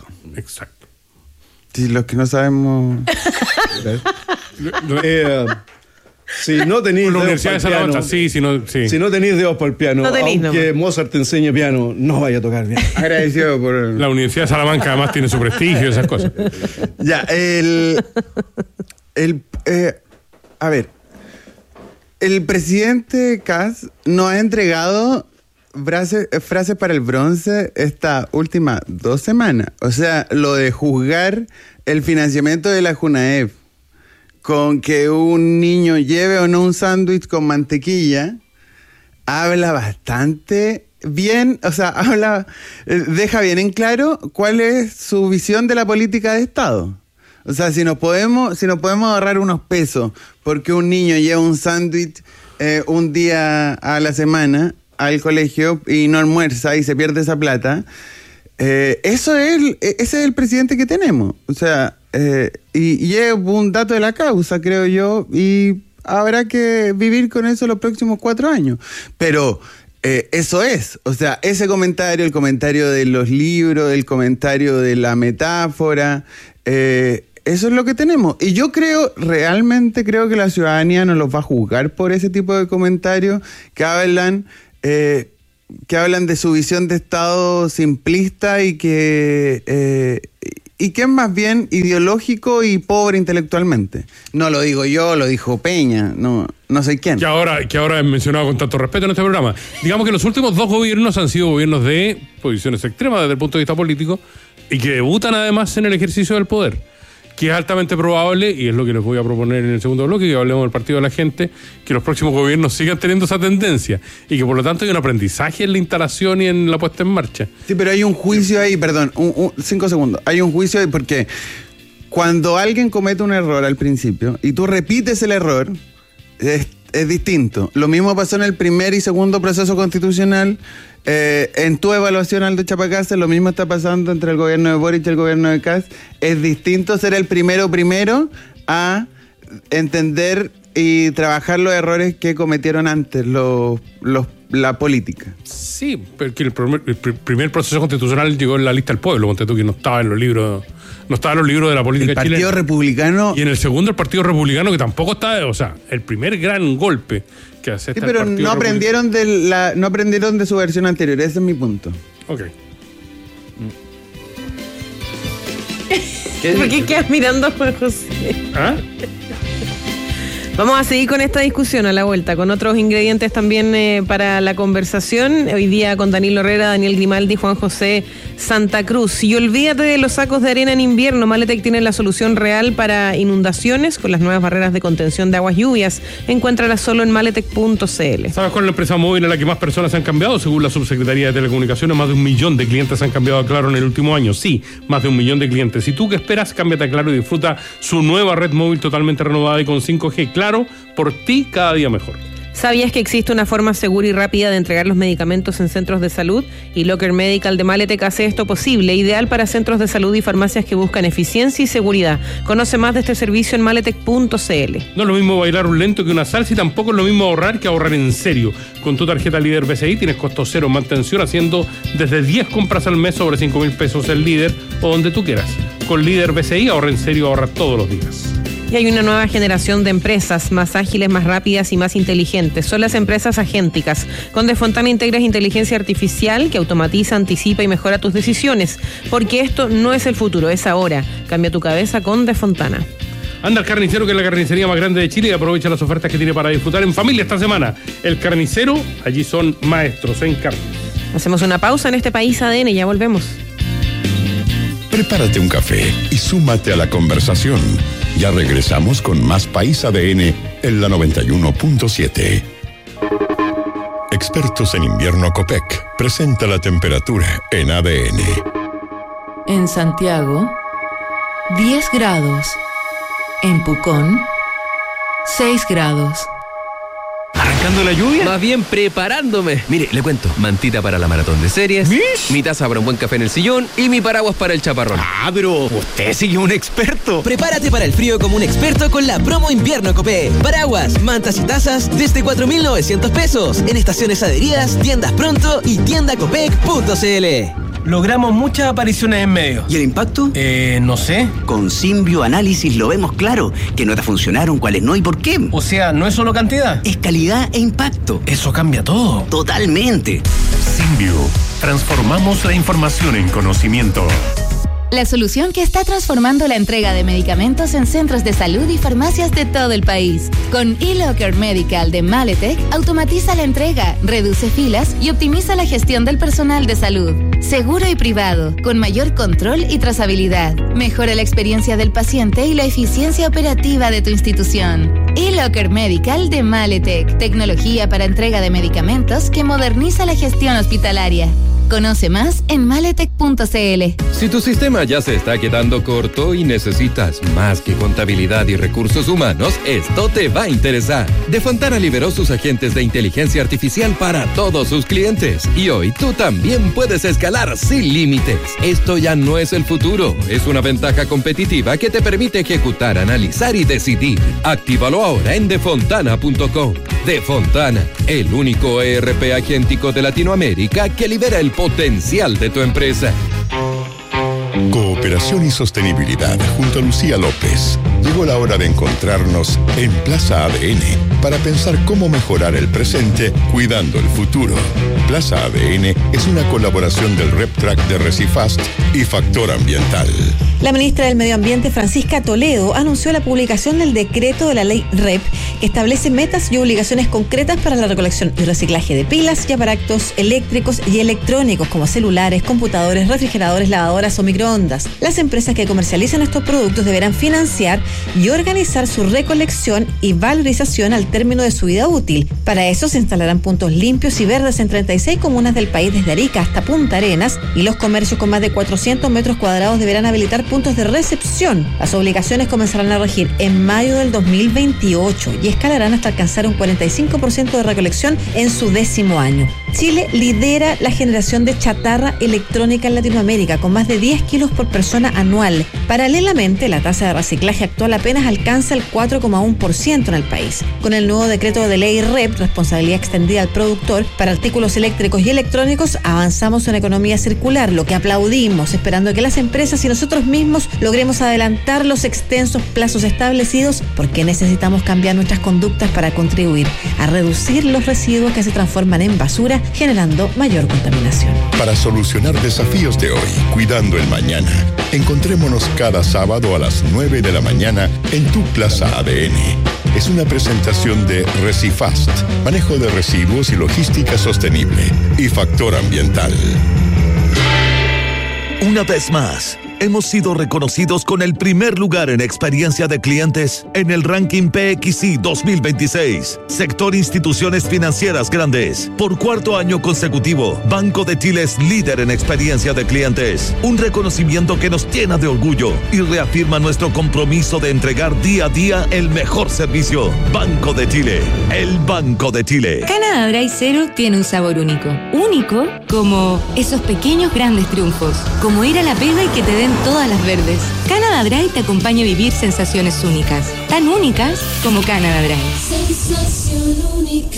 Si los que no sabemos. eh, Si no tenéis la dedos Universidad para de el piano, Salamanca, sí, si no, sí. Si no tenéis dedos para el piano, No tenís, aunque no. Mozart te enseñe piano, no vaya a tocar bien. Agradecido por... La Universidad de Salamanca además tiene su prestigio y esas cosas. Ya, el... el eh, a ver. El presidente Kast nos ha entregado frases, frases para el bronce esta última dos semanas. O sea, lo de juzgar el financiamiento de la JUNAEP con que un niño lleve o no un sándwich con mantequilla, habla bastante bien, o sea, habla, deja bien en claro cuál es su visión de la política de Estado. O sea, si nos podemos, si nos podemos ahorrar unos pesos porque un niño lleva un sándwich eh, un día a la semana al colegio y no almuerza y se pierde esa plata, eh, eso es el, ese es el presidente que tenemos. O sea, eh, y, y es un dato de la causa, creo yo, y habrá que vivir con eso los próximos cuatro años. Pero eh, eso es, o sea, ese comentario, el comentario de los libros, el comentario de la metáfora, eh, eso es lo que tenemos. Y yo creo, realmente creo que la ciudadanía no los va a juzgar por ese tipo de comentarios que hablan, eh, que hablan de su visión de Estado simplista y que... Eh, y que es más bien ideológico y pobre intelectualmente. No lo digo yo, lo dijo Peña, no, no sé quién. Que ahora, que ahora he mencionado con tanto respeto en este programa. Digamos que los últimos dos gobiernos han sido gobiernos de posiciones extremas desde el punto de vista político y que debutan además en el ejercicio del poder. Que es altamente probable, y es lo que les voy a proponer en el segundo bloque, que hablemos del Partido de la Gente, que los próximos gobiernos sigan teniendo esa tendencia y que por lo tanto hay un aprendizaje en la instalación y en la puesta en marcha. Sí, pero hay un juicio ahí, perdón, un, un, cinco segundos. Hay un juicio ahí porque cuando alguien comete un error al principio y tú repites el error, es, es distinto. Lo mismo pasó en el primer y segundo proceso constitucional. Eh, en tu evaluación, Aldo Chapacase, lo mismo está pasando entre el gobierno de Boric y el gobierno de Kast. Es distinto ser el primero primero a entender y trabajar los errores que cometieron antes los, los, la política. Sí, porque el primer, el primer proceso constitucional llegó en la lista del pueblo, ponte tú, que no estaba en los libros, no estaba en los libros de la política chilena. El Partido Republicano. Y en el segundo el Partido Republicano, que tampoco está, o sea, el primer gran golpe que hace sí, pero no aprendieron de la, no aprendieron de su versión anterior, ese es mi punto. Ok. ¿Por qué quedas mirando a Juan José? ¿Ah? Vamos a seguir con esta discusión a la vuelta, con otros ingredientes también eh, para la conversación. Hoy día con Danilo Herrera, Daniel Grimaldi, Juan José Santa Cruz. Y olvídate de los sacos de arena en invierno. Maletec tiene la solución real para inundaciones con las nuevas barreras de contención de aguas lluvias. Encuéntralas solo en maletec punto c l. ¿Sabes cuál es la empresa móvil a la que más personas han cambiado? Según la Subsecretaría de Telecomunicaciones, más de un millón de clientes han cambiado a Claro en el último año. Sí, más de un millón de clientes. ¿Y tú qué esperas? Cámbiate a Claro y disfruta su nueva red móvil totalmente renovada y con cinco G. Claro, por ti cada día mejor. ¿Sabías que existe una forma segura y rápida de entregar los medicamentos en centros de salud? Y Locker Medical de Maletec hace esto posible, ideal para centros de salud y farmacias que buscan eficiencia y seguridad. Conoce más de este servicio en maletec punto c l. No es lo mismo bailar un lento que una salsa y tampoco es lo mismo ahorrar que ahorrar en serio. Con tu tarjeta Líder B C I tienes costo cero en mantención haciendo desde diez compras al mes sobre cinco mil pesos el Líder o donde tú quieras. Con Líder B C I ahorra en serio, ahorra todos los días. Y hay una nueva generación de empresas más ágiles, más rápidas y más inteligentes. Son las empresas agénticas. Con Defontana integras inteligencia artificial que automatiza, anticipa y mejora tus decisiones. Porque esto no es el futuro, es ahora. Cambia tu cabeza con Defontana. Anda al Carnicero, que es la carnicería más grande de Chile, y aprovecha las ofertas que tiene para disfrutar en familia esta semana. El Carnicero, allí son maestros en carne. Hacemos una pausa en este País A D N y ya volvemos. Prepárate un café y súmate a la conversación. Ya regresamos con más País A D N en la noventa y uno punto siete. Expertos en invierno Copec presenta la temperatura en A D N. En Santiago, diez grados. En Pucón, seis grados. ¿Arrancando la lluvia? Más bien preparándome. Mire, le cuento. Mantita para la maratón de series. ¿Mish? Mi taza para un buen café en el sillón y mi paraguas para el chaparrón. Ah, pero usted sigue un experto. Prepárate para el frío como un experto con la promo invierno Copé. Paraguas, mantas y tazas desde cuatro mil novecientos pesos. En estaciones adheridas, tiendas pronto y tienda copec punto c l. logramos muchas apariciones en medios. ¿Y el impacto? Eh, no sé. Con Symbio Análisis lo vemos claro, que notas funcionaron, cuáles no y por qué. O sea, no es solo cantidad. Es calidad e impacto. Eso cambia todo. Totalmente. Symbio. Transformamos la información en conocimiento. La solución que está transformando la entrega de medicamentos en centros de salud y farmacias de todo el país. Con eLocker Medical de Maletec, automatiza la entrega, reduce filas y optimiza la gestión del personal de salud. Seguro y privado, con mayor control y trazabilidad. Mejora la experiencia del paciente y la eficiencia operativa de tu institución. eLocker Medical de Maletec, tecnología para entrega de medicamentos que moderniza la gestión hospitalaria. Conoce más en maletec punto c l. Si tu sistema ya se está quedando corto y necesitas más que contabilidad y recursos humanos, esto te va a interesar. De Fontana liberó sus agentes de inteligencia artificial para todos sus clientes. Y hoy tú también puedes escalar sin límites. Esto ya no es el futuro, es una ventaja competitiva que te permite ejecutar, analizar y decidir. Actívalo ahora en defontana punto com. Defontana, el único E R P agéntico de Latinoamérica que libera el potencial de tu empresa. Cooperación y sostenibilidad junto a Lucía López. Llegó la hora de encontrarnos en Plaza A D N para pensar cómo mejorar el presente cuidando el futuro. Plaza A D N es una colaboración del RepTrack de Recifast y Factor Ambiental. La ministra del Medio Ambiente, Francisca Toledo, anunció la publicación del decreto de la ley R E P que establece metas y obligaciones concretas para la recolección y reciclaje de pilas y aparatos eléctricos y electrónicos como celulares, computadores, refrigeradores, lavadoras o microondas. Las empresas que comercializan estos productos deberán financiar y organizar su recolección y valorización al término de su vida útil. Para eso se instalarán puntos limpios y verdes en treinta y seis comunas del país, desde Arica hasta Punta Arenas, y los comercios con más de cuatrocientos metros cuadrados deberán habilitar puntos de recepción. Las obligaciones comenzarán a regir en mayo del dos mil veintiocho y escalarán hasta alcanzar un cuarenta y cinco por ciento de recolección en su décimo año. Chile lidera la generación de chatarra electrónica en Latinoamérica, con más de diez kilos por persona anual. Paralelamente, la tasa de reciclaje actual apenas alcanza el cuatro coma uno por ciento en el país. Con el nuevo decreto de ley R E P, responsabilidad extendida al productor, para artículos eléctricos y electrónicos, avanzamos en economía circular, lo que aplaudimos, esperando que las empresas y nosotros mismos logremos adelantar los extensos plazos establecidos, porque necesitamos cambiar nuestras conductas para contribuir a reducir los residuos que se transforman en basura, generando mayor contaminación. Para solucionar desafíos de hoy, cuidando el mañana, encontrémonos cada sábado a las nueve de la mañana en tu Plaza A D N. Es una presentación de Recifast, manejo de residuos y logística sostenible, y Factor Ambiental. Una vez más, hemos sido reconocidos con el primer lugar en experiencia de clientes en el ranking P X I dos mil veintiséis. Sector Instituciones Financieras Grandes. Por cuarto año consecutivo, Banco de Chile es líder en experiencia de clientes. Un reconocimiento que nos llena de orgullo y reafirma nuestro compromiso de entregar día a día el mejor servicio. Banco de Chile, el Banco de Chile. Canada Dry Zero tiene un sabor único. Único como esos pequeños grandes triunfos. Como ir a la pega y que te den todas las verdes. Canada Dry te acompaña a vivir sensaciones únicas, tan únicas como Canada Dry. Sensación única.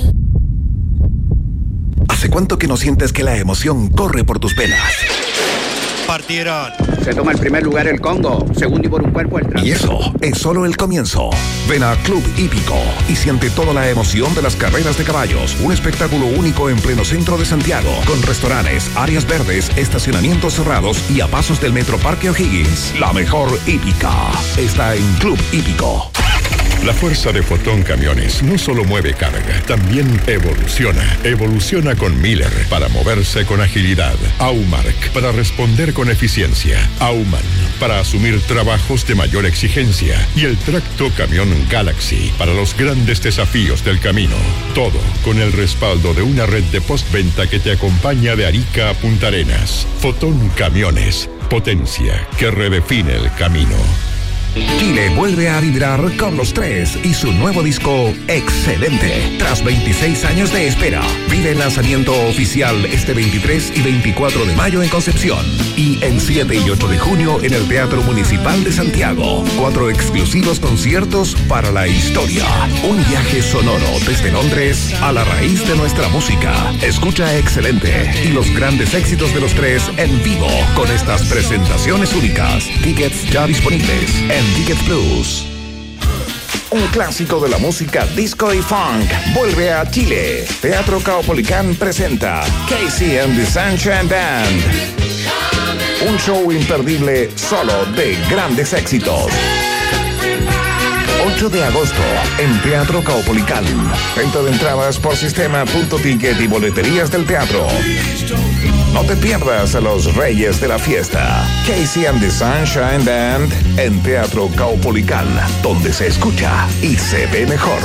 ¿Hace cuánto que no sientes que la emoción corre por tus venas? Partieron. Se toma el primer lugar el Congo, segundo y por un cuerpo el Y eso es solo el comienzo. Ven a Club Hípico y siente toda la emoción de las carreras de caballos. Un espectáculo único en pleno centro de Santiago, con restaurantes, áreas verdes, estacionamientos cerrados y a pasos del Metro Parque O'Higgins. La mejor hípica está en Club Hípico. La fuerza de Fotón Camiones no solo mueve carga, también evoluciona. Evoluciona con Miller para moverse con agilidad. Aumark para responder con eficiencia. Auman para asumir trabajos de mayor exigencia. Y el tracto camión Galaxy para los grandes desafíos del camino. Todo con el respaldo de una red de postventa que te acompaña de Arica a Punta Arenas. Fotón Camiones, potencia que redefine el camino. Chile vuelve a vibrar con los tres y su nuevo disco Excelente. Tras veintiséis años de espera, vive el lanzamiento oficial este veintitrés y veinticuatro de mayo en Concepción y el siete y ocho de junio en el Teatro Municipal de Santiago. Cuatro exclusivos conciertos para la historia. Un viaje sonoro desde Londres a la raíz de nuestra música. Escucha Excelente y los grandes éxitos de los tres en vivo con estas presentaciones únicas. Tickets ya disponibles en Ticket Plus. Un clásico de la música disco y funk vuelve a Chile. Teatro Caupolicán presenta Casey and the Sunshine Band. Un show imperdible solo de grandes éxitos. ocho de agosto en Teatro Caupolicán. Venta de entradas por sistema punto ticket y boleterías del teatro. No te pierdas a los reyes de la fiesta. Casey and the Sunshine Band en Teatro Caupolicán, donde se escucha y se ve mejor.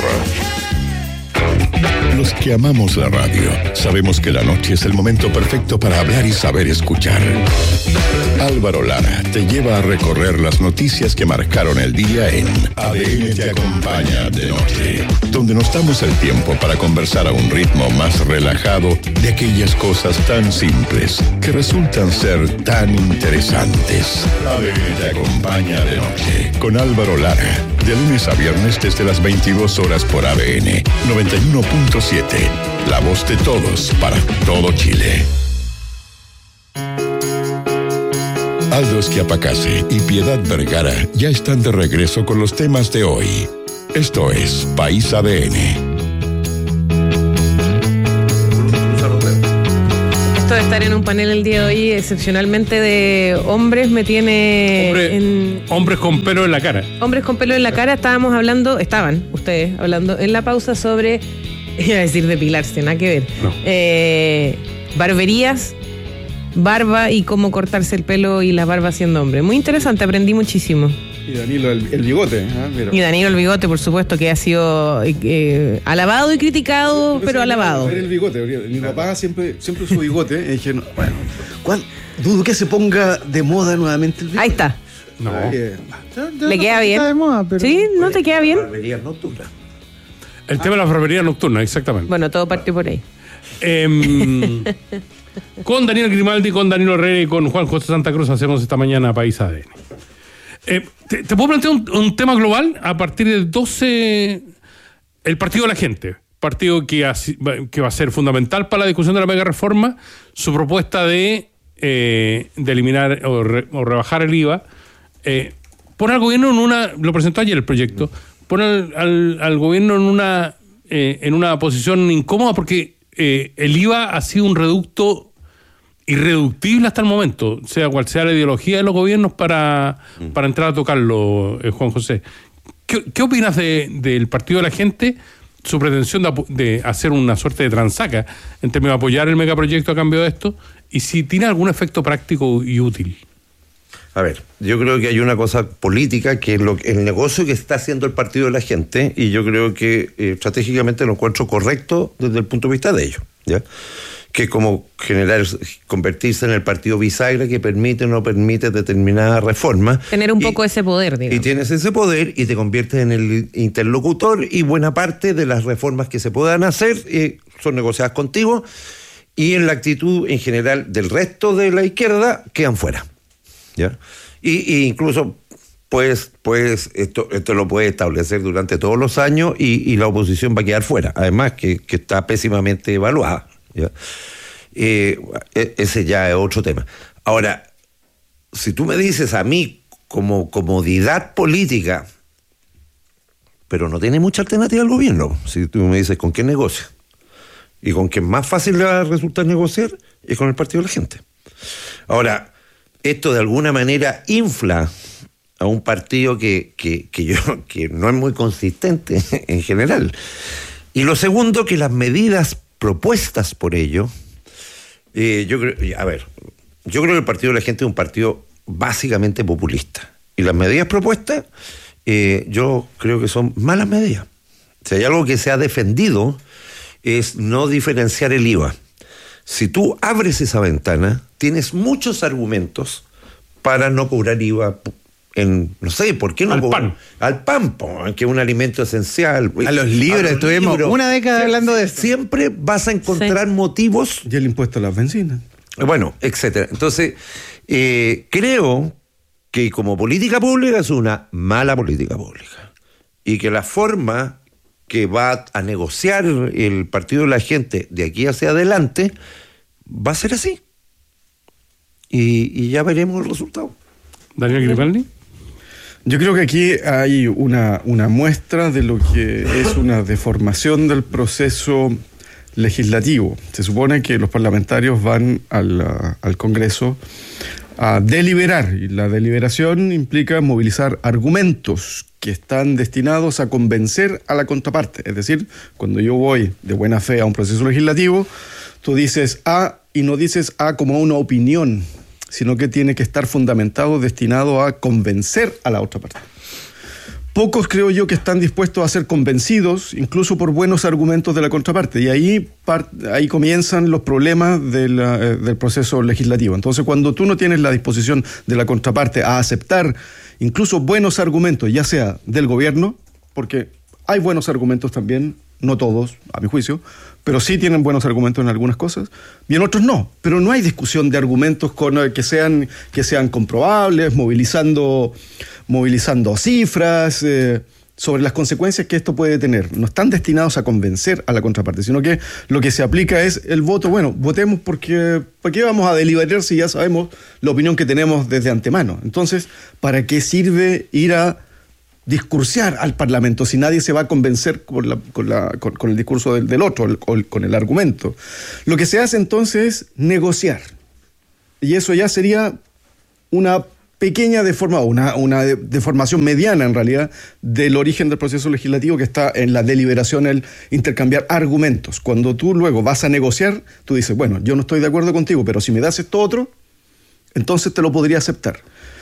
Los que amamos la radio sabemos que la noche es el momento perfecto para hablar y saber escuchar. Álvaro Lara te lleva a recorrer las noticias que marcaron el día en A D N Te Acompaña de Noche, donde nos damos el tiempo para conversar a un ritmo más relajado de aquellas cosas tan simples que resultan ser tan interesantes. A D N Te Acompaña de Noche con Álvaro Lara, de lunes a viernes desde las veintidós horas por A D N noventa y uno punto siete, la voz de todos para todo Chile. Aldo Schiapacase y Piedad Vergara ya están de regreso con los temas de hoy. Esto es País A D N. Esto de estar en un panel el día de hoy, excepcionalmente de hombres, me tiene... Hombre, en... Hombres con pelo en la cara. Hombres con pelo en la cara, estábamos hablando, estaban ustedes hablando en la pausa sobre, iba a decir depilarse, nada que ver, no. eh, barberías, barba y cómo cortarse el pelo y la barba siendo hombre. Muy interesante, aprendí muchísimo. Y Danilo el, el bigote. ¿eh? Pero... Y Danilo el bigote, por supuesto, que ha sido eh, alabado y criticado, pero, pero alabado. El bigote, mi papá siempre, siempre usó bigote. Y dije, no, bueno, ¿cuál? Dudo que se ponga de moda nuevamente el bigote. Ahí está. No. Eh, ¿Le queda bien? Está de moda, pero... ¿Sí? ¿No te queda bien? Barbería nocturna. El tema de la barbería nocturna, exactamente. Bueno, todo partió por ahí. Eh, con Daniel Grimaldi, con Danilo Herrera y con Juan José Santa Cruz hacemos esta mañana País A D N. Eh, te, ¿Te puedo plantear un, un tema global? A partir del doce, el Partido de la Gente, partido que, así, que va a ser fundamental para la discusión de la mega reforma, su propuesta de, eh, de eliminar o, re, o rebajar el I V A, eh, pone al gobierno en una, lo presentó ayer el proyecto, pone al, al, al gobierno en una, eh, en una posición incómoda porque eh, el I V A ha sido un reducto irreductible hasta el momento, sea cual sea la ideología de los gobiernos para, mm. para entrar a tocarlo, eh, Juan José. ¿Qué, qué opinas de, del Partido de la Gente, su pretensión de, de hacer una suerte de transaca en términos de apoyar el megaproyecto a cambio de esto, y si tiene algún efecto práctico y útil? A ver, yo creo que hay una cosa política que es lo, el negocio que está haciendo el Partido de la Gente, y yo creo que eh, estratégicamente lo encuentro correcto desde el punto de vista de ellos, ¿ya? Que como generar, convertirse en el partido bisagra que permite o no permite determinada reforma. Tener un y, poco ese poder, digamos. Y tienes ese poder y te conviertes en el interlocutor, y buena parte de las reformas que se puedan hacer eh, son negociadas contigo, y en la actitud en general del resto de la izquierda quedan fuera, ¿ya? Y, y incluso pues, pues esto, esto lo puede establecer durante todos los años, y, y la oposición va a quedar fuera, además que, que está pésimamente evaluada, ¿ya? Eh, ese ya es otro tema. Ahora, si tú me dices a mí como comodidad política, pero no tiene mucha alternativa al gobierno, si tú me dices con qué negocia, y con quien más fácil le va a resultar negociar es con el Partido de la Gente. Ahora, esto de alguna manera infla a un partido que, que, que, yo, que no es muy consistente en general. Y lo segundo, que las medidas propuestas por ello, eh, yo creo, a ver, yo creo que el Partido de la Gente es un partido básicamente populista, y las medidas propuestas eh, yo creo que son malas medidas. Si hay algo que se ha defendido es no diferenciar el I V A. Si tú abres esa ventana, tienes muchos argumentos para no cobrar I V A en, no sé, ¿por qué no? Al pan. Al pan, po, que es un alimento esencial. A los libros, estuvimos una década siempre, hablando de eso. Siempre vas a encontrar sí. motivos. Y el impuesto a las bencinas. Bueno, etcétera. Entonces, eh, creo que como política pública es una mala política pública. Y que la forma que va a negociar el Partido de la Gente de aquí hacia adelante va a ser así. Y, y ya veremos el resultado. Daniel Grimaldi. Yo creo que aquí hay una, una muestra de lo que es una deformación del proceso legislativo. Se supone que los parlamentarios van al, al Congreso a deliberar, y la deliberación implica movilizar argumentos que están destinados a convencer a la contraparte. Es decir, cuando yo voy de buena fe a un proceso legislativo, tú dices A y no dices A como una opinión, sino que tiene que estar fundamentado, destinado a convencer a la otra parte. Pocos creo yo que están dispuestos a ser convencidos, incluso por buenos argumentos de la contraparte, y ahí, ahí comienzan los problemas de la, eh, del proceso legislativo. Entonces, cuando tú no tienes la disposición de la contraparte a aceptar incluso buenos argumentos, ya sea del gobierno, porque hay buenos argumentos también, no todos, a mi juicio, pero sí tienen buenos argumentos en algunas cosas, y en otros no. Pero no hay discusión de argumentos con, que, sean, que sean comprobables, movilizando, movilizando cifras eh, sobre las consecuencias que esto puede tener. No están destinados a convencer a la contraparte, sino que lo que se aplica es el voto. Bueno, votemos porque ¿para qué vamos a deliberar si ya sabemos la opinión que tenemos desde antemano? Entonces, ¿para qué sirve ir a discursear al Parlamento si nadie se va a convencer con, la, con, la, con, con el discurso del, del otro, el, con, con el argumento? Lo que se hace entonces es negociar, y eso ya sería una pequeña deformación, una, una deformación mediana en realidad del origen del proceso legislativo, que está en la deliberación, el intercambiar argumentos. Cuando tú luego vas a negociar, tú dices, bueno, yo no estoy de acuerdo contigo, pero si me das esto otro, entonces te lo podría aceptar.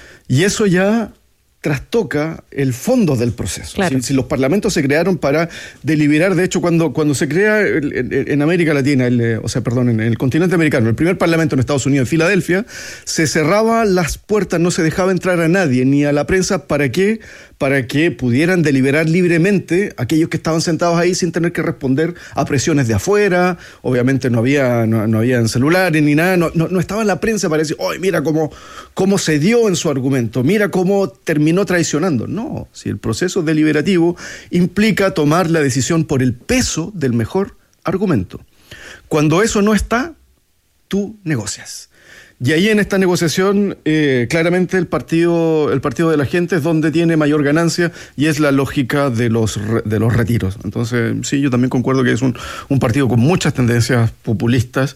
Y eso ya trastoca el fondo del proceso. Claro. Si, si los parlamentos se crearon para deliberar, de hecho, cuando, cuando se crea el, el, en América Latina, el, o sea, perdón, en el continente americano, el primer parlamento en Estados Unidos, en Filadelfia, se cerraban las puertas, no se dejaba entrar a nadie, ni a la prensa. ¿Para qué? Para que pudieran deliberar libremente aquellos que estaban sentados ahí sin tener que responder a presiones de afuera. Obviamente no había, no, no había celulares ni nada, no, no, no estaba la prensa para decir, ¡ay, mira cómo, cómo cedió en su argumento! Mira cómo terminó traicionando. No, si el proceso deliberativo implica tomar la decisión por el peso del mejor argumento. Cuando eso no está, tú negocias. Y ahí en esta negociación, eh, claramente el partido, el partido de la gente es donde tiene mayor ganancia, y es la lógica de los, de los retiros. Entonces, sí, yo también concuerdo que es un, un partido con muchas tendencias populistas,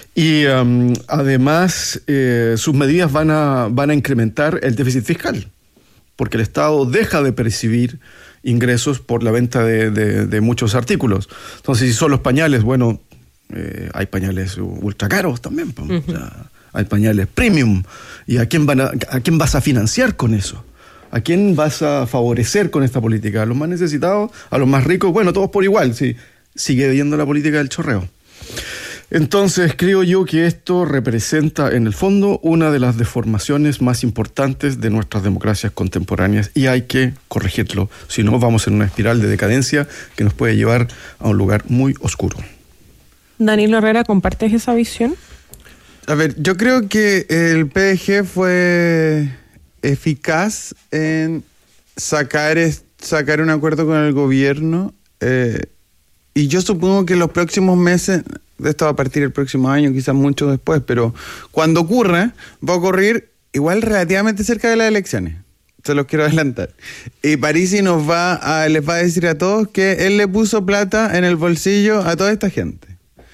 y um, además eh, sus medidas van a, van a incrementar el déficit fiscal, porque el Estado deja de percibir ingresos por la venta de, de, de muchos artículos. Entonces, si son los pañales, bueno, eh, hay pañales ultra caros también, pues, uh-huh. O sea, hay pañales premium. ¿Y a quién, van a, a quién vas a financiar con eso? ¿A quién vas a favorecer con esta política? ¿A los más necesitados? ¿A los más ricos? Bueno, todos por igual. Sí, sigue viendo la política del chorreo. Entonces, creo yo que esto representa, en el fondo, una de las deformaciones más importantes de nuestras democracias contemporáneas, y hay que corregirlo. Si no, vamos en una espiral de decadencia que nos puede llevar a un lugar muy oscuro. Danilo Herrera, ¿compartes esa visión? A ver, yo creo que el P D G fue eficaz en sacar, sacar un acuerdo con el gobierno, eh, y yo supongo que los próximos meses, esto va a partir el próximo año, quizás mucho después, pero cuando ocurra, va a ocurrir igual relativamente cerca de las elecciones. Se los quiero adelantar. Y Parisi nos va a, les va a decir a todos que él le puso plata en el bolsillo a toda esta gente.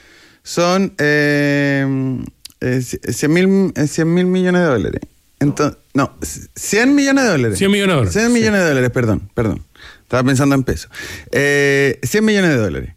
Son eh, eh, cien mil millones de dólares. Entonces, no, cien millones de dólares. cien millones de dólares. cien millones sí. de dólares, perdón, perdón. Estaba pensando en pesos. Eh, cien millones de dólares.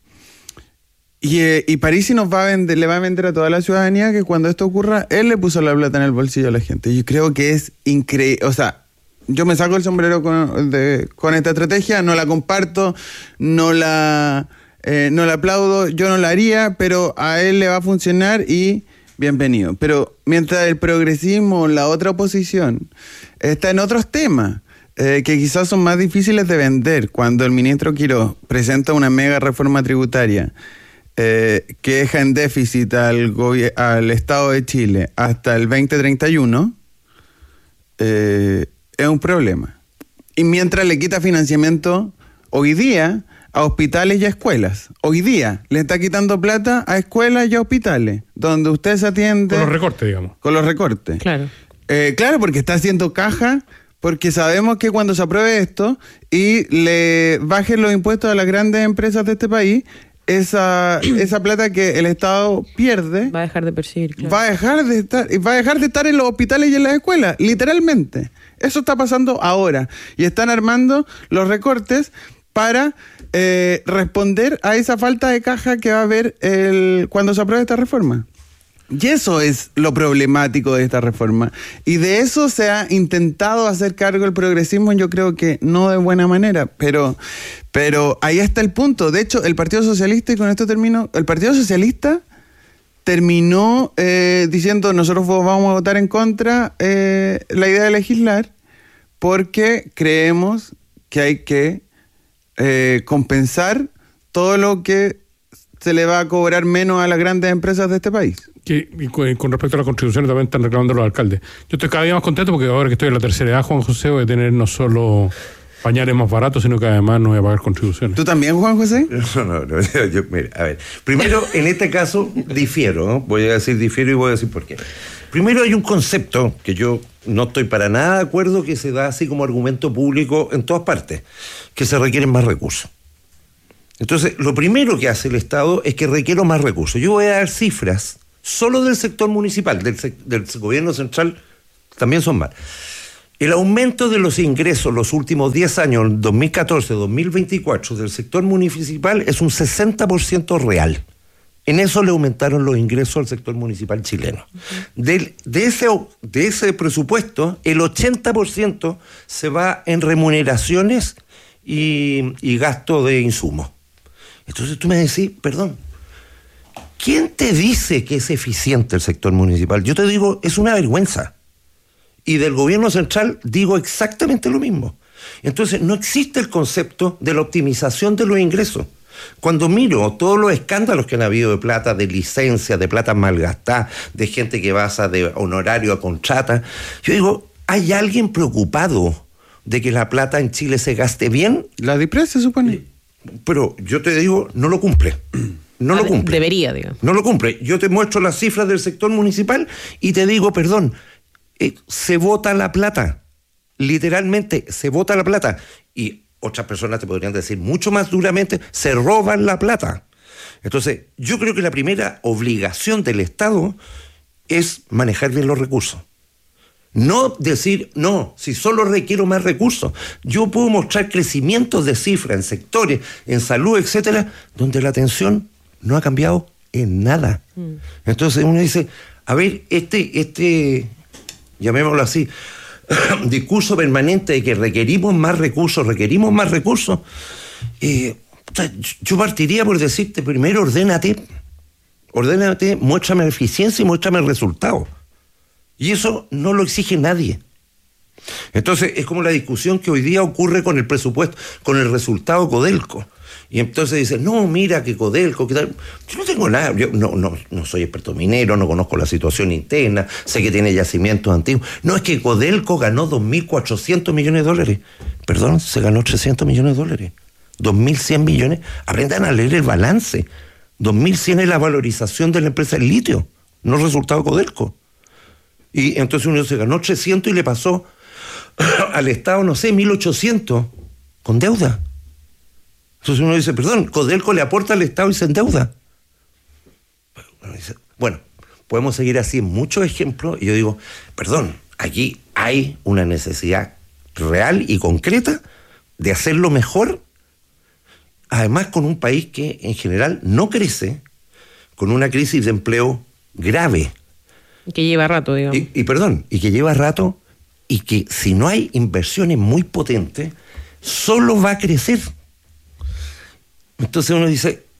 Y, eh, y Parisi nos va a vender, le va a vender a toda la ciudadanía que cuando esto ocurra, él le puso la plata en el bolsillo a la gente. Yo creo que es increíble. O sea, yo me saco el sombrero con, de, con esta estrategia, no la comparto, no la, eh, no la aplaudo, yo no la haría, pero a él le va a funcionar, y bienvenido. Pero mientras el progresismo, la otra oposición, está en otros temas, eh, que quizás son más difíciles de vender. Cuando el ministro Quirós presenta una mega reforma tributaria eh, que deja en déficit al, gobi- al Estado de Chile hasta el veinte treinta y uno, eh, es un problema. Y mientras le quita financiamiento hoy día a hospitales y a escuelas. Hoy día le está quitando plata a escuelas y a hospitales, donde usted se atiende... Con los recortes, digamos. Con los recortes. Claro. Eh, claro, porque está haciendo caja, porque sabemos que cuando se apruebe esto y le bajen los impuestos a las grandes empresas de este país, esa, esa plata que el Estado pierde... Va a dejar de percibir, claro. Va a dejar de estar, va a dejar de estar en los hospitales y en las escuelas, literalmente. Eso está pasando ahora. Y están armando los recortes para eh, responder a esa falta de caja que va a haber el, cuando se apruebe esta reforma. Y eso es lo problemático de esta reforma. Y de eso se ha intentado hacer cargo el progresismo, yo creo que no de buena manera, pero, pero ahí está el punto. De hecho, el Partido Socialista, y con esto termino, el Partido Socialista terminó eh, diciendo nosotros vamos a votar en contra eh, la idea de legislar porque creemos que hay que eh, compensar todo lo que se le va a cobrar menos a las grandes empresas de este país. Que, y con, con respecto a las contribuciones también están reclamando los alcaldes. Yo estoy cada día más contento porque ahora que estoy en la tercera edad, Juan José, voy a tener no solo pañales más baratos, sino que además no voy a pagar contribuciones. ¿Tú también, Juan José? No, no, no. Yo, mira, a ver. Primero, en este caso, difiero, ¿no? Voy a decir difiero y voy a decir por qué. Primero, hay un concepto que yo no estoy para nada de acuerdo, que se da así como argumento público en todas partes, que se requieren más recursos. Entonces, lo primero que hace el Estado es que requiere más recursos. Yo voy a dar cifras solo del sector municipal, del, del gobierno central también son mal. El aumento de los ingresos los últimos diez años, dos mil catorce a dos mil veinticuatro, del sector municipal es un sesenta por ciento real. En eso le aumentaron los ingresos al sector municipal chileno. Del, de, ese, de ese presupuesto, el ochenta por ciento se va en remuneraciones y, y gasto de insumos. Entonces tú me decís, perdón, ¿quién te dice que es eficiente el sector municipal? Yo te digo, es una vergüenza. Y del gobierno central digo exactamente lo mismo. Entonces, no existe el concepto de la optimización de los ingresos. Cuando miro todos los escándalos que han habido de plata, de licencia, de plata malgastada, de gente que pasa de honorario a contrata, yo digo, ¿hay alguien preocupado de que la plata en Chile se gaste bien? La DIPRES se supone. Pero yo te digo, no lo cumple. No lo cumple. Debería, digamos. No lo cumple. Yo te muestro las cifras del sector municipal y te digo, perdón, eh, se vota la plata. Literalmente, se vota la plata. Y otras personas te podrían decir mucho más duramente, se roban la plata. Entonces, yo creo que la primera obligación del Estado es manejar bien los recursos. No decir, no, si solo requiero más recursos. Yo puedo mostrar crecimientos de cifras en sectores, en salud, etcétera, donde la atención no ha cambiado en nada. Mm. Entonces uno dice, a ver, este, este, llamémoslo así, discurso permanente de que requerimos más recursos, requerimos más recursos, eh, yo partiría por decirte, primero ordénate, ordénate, muéstrame la eficiencia y muéstrame el resultado. Y eso no lo exige nadie. Entonces es como la discusión que hoy día ocurre con el presupuesto, con el resultado Codelco. Y entonces dicen, no, mira que Codelco, que tal. Yo no tengo nada, yo no, no, no soy experto minero, no conozco la situación interna, sé que tiene yacimientos antiguos. No, es que Codelco ganó dos mil cuatrocientos millones de dólares. Perdón, se ganó trescientos millones de dólares. dos mil cien millones. Aprendan a leer el balance. dos mil cien es la valorización de la empresa del litio, no el resultado Codelco. Y entonces uno se ganó trescientos y le pasó al Estado, no sé, mil ochocientos con deuda. Entonces uno dice, perdón, Codelco le aporta al Estado y se endeuda. Bueno, podemos seguir así en muchos ejemplos. Y yo digo, perdón, aquí hay una necesidad real y concreta de hacerlo mejor. Además, con un país que en general no crece, con una crisis de empleo grave. Que lleva rato, digamos. Y, y perdón, y que lleva rato, y que si no hay inversiones muy potentes, solo va a crecer. Entonces uno dice,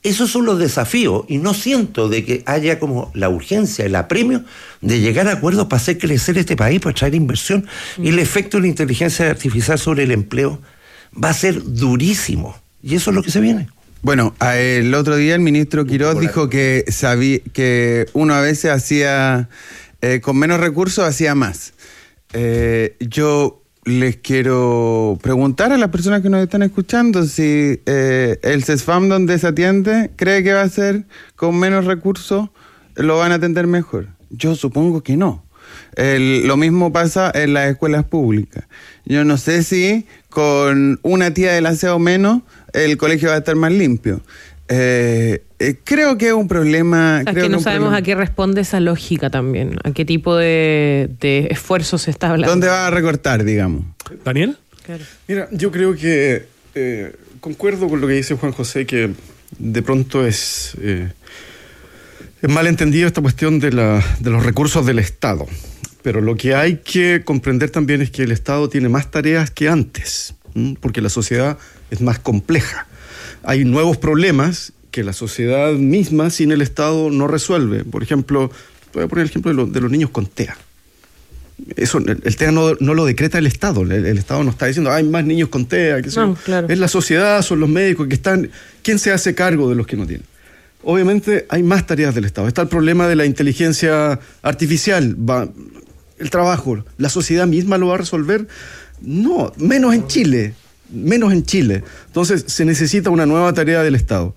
Esos son los desafíos y no siento de que haya como la urgencia, el apremio de llegar a acuerdos para hacer crecer este país, para traer inversión. Mm. Y el efecto de la inteligencia artificial sobre el empleo va a ser durísimo. Y eso es lo que se viene. Bueno, el otro día el ministro Quiroz dijo que, sabía, que uno a veces hacía, eh, con menos recursos hacía más. Eh, yo les quiero preguntar a las personas que nos están escuchando si eh, el CESFAM donde se atiende cree que va a ser con menos recursos, lo van a atender mejor. Yo supongo que no. El, lo mismo pasa en las escuelas públicas. Yo no sé si con una tía del aseo menos el colegio va a estar más limpio. Eh, eh, creo que es un problema. O sea, creo es que no que sabemos problema. a qué responde esa lógica también, a qué tipo de, de esfuerzo se está hablando. ¿Dónde va a recortar, digamos? ¿Daniel? Claro. Mira, yo creo que eh, concuerdo con lo que dice Juan José, que de pronto es, eh, es malentendido esta cuestión de, la, de los recursos del Estado. Pero lo que hay que comprender también es que el Estado tiene más tareas que antes, ¿m? Porque la sociedad es más compleja. Hay nuevos problemas que la sociedad misma sin el Estado no resuelve. Por ejemplo, voy a poner el ejemplo de, lo, de los niños con T E A. Eso, el, el T E A no, no lo decreta el Estado. El, el Estado no está diciendo, hay más niños con T E A. Que no, claro. Es la sociedad, son los médicos que están... ¿Quién se hace cargo de los que no tienen? Obviamente hay más tareas del Estado. Está el problema de la inteligencia artificial. Va, el trabajo, ¿la sociedad misma lo va a resolver? No, menos en Chile. Menos en Chile. Entonces se necesita una nueva tarea del Estado.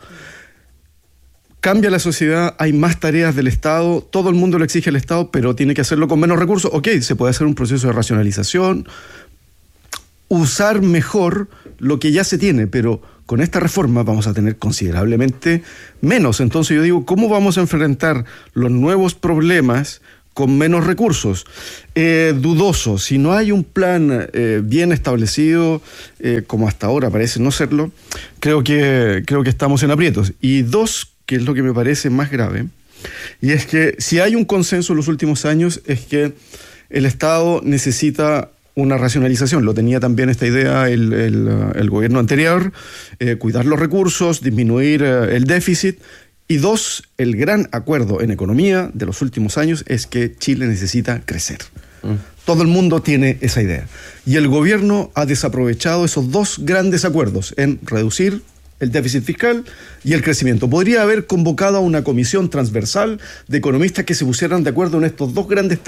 Cambia la sociedad, hay más tareas del Estado, todo el mundo lo exige al Estado, pero tiene que hacerlo con menos recursos. Ok, se puede hacer un proceso de racionalización, usar mejor lo que ya se tiene, pero con esta reforma vamos a tener considerablemente menos. Entonces yo digo, ¿cómo vamos a enfrentar los nuevos problemas con menos recursos? Eh, dudoso. Si no hay un plan eh, bien establecido, eh, como hasta ahora parece no serlo, creo que, creo que estamos en aprietos. Y dos, que es lo que me parece más grave, y es que si hay un consenso en los últimos años, es que el Estado necesita una racionalización. Lo tenía también esta idea el, el, el gobierno anterior, eh, cuidar los recursos, disminuir eh, el déficit. Y dos, el gran acuerdo en economía de los últimos años es que Chile necesita crecer. Mm. Todo el mundo tiene esa idea. Y el gobierno ha desaprovechado esos dos grandes acuerdos en reducir el déficit fiscal y el crecimiento. Podría haber convocado a una comisión transversal de economistas que se pusieran de acuerdo en estos dos grandes temas.